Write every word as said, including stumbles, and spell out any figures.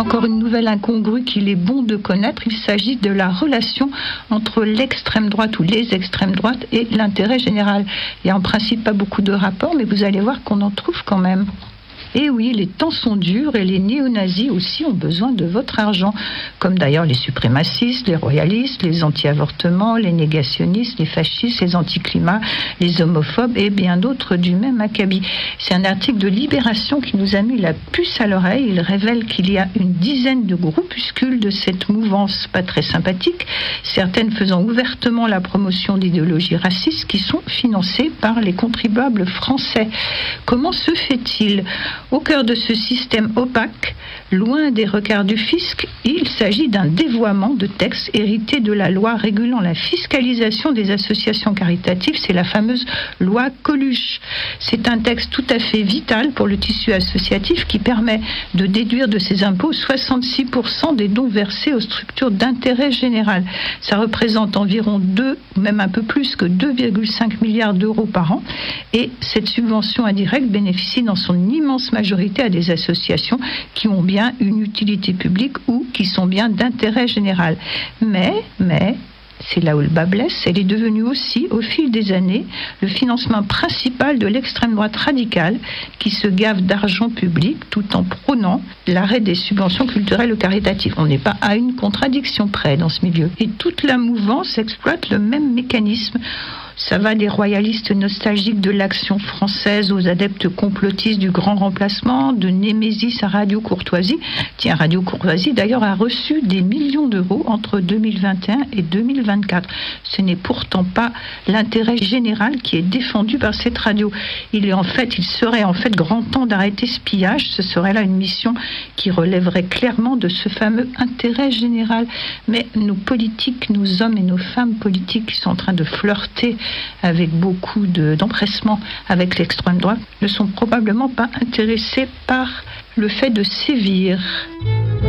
encore une nouvelle incongrue qu'il est bon de connaître. Il s'agit de la relation entre l'extrême droite ou les extrêmes droites et l'intérêt général. Il n'y a en principe pas beaucoup de rapports, mais vous allez voir qu'on en trouve quand même. Et oui, les temps sont durs et les néo-nazis aussi ont besoin de votre argent, comme d'ailleurs les suprémacistes, les royalistes, les anti-avortements, les négationnistes, les fascistes, les anti-climats, les homophobes et bien d'autres du même acabit. C'est un article de Libération qui nous a mis la puce à l'oreille. Il révèle qu'il y a une dizaine de groupuscules de cette mouvance pas très sympathique, certaines faisant ouvertement la promotion d'idéologies racistes qui sont financées par les contribuables français. Comment se fait-il ? Au cœur de ce système opaque, loin des regards du fisc, il s'agit d'un dévoiement de textes hérités de la loi régulant la fiscalisation des associations caritatives, c'est la fameuse loi Coluche. C'est un texte tout à fait vital pour le tissu associatif qui permet de déduire de ses impôts soixante-six pour cent des dons versés aux structures d'intérêt général. Ça représente environ deux, même un peu plus que deux virgule cinq milliards d'euros par an, et cette subvention indirecte bénéficie dans son immense majorité à des associations qui ont bien une utilité publique ou qui sont bien d'intérêt général. Mais, mais, c'est là où le bas blesse, elle est devenue aussi, au fil des années, le financement principal de l'extrême droite radicale qui se gave d'argent public tout en prônant l'arrêt des subventions culturelles ou caritatives. On n'est pas à une contradiction près dans ce milieu. Et toute la mouvance exploite le même mécanisme. Ça va des royalistes nostalgiques de l'action française aux adeptes complotistes du grand remplacement, de Némésis à Radio Courtoisie. Tiens, Radio Courtoisie, d'ailleurs, a reçu des millions d'euros entre deux mille vingt et un et deux mille vingt-quatre. Ce n'est pourtant pas l'intérêt général qui est défendu par cette radio. Il est en fait, il serait en fait grand temps d'arrêter ce pillage. Ce serait là une mission qui relèverait clairement de ce fameux intérêt général. Mais nos politiques, nos hommes et nos femmes politiques qui sont en train de flirter avec beaucoup de, d'empressement avec l'extrême droite, ne sont probablement pas intéressés par le fait de sévir.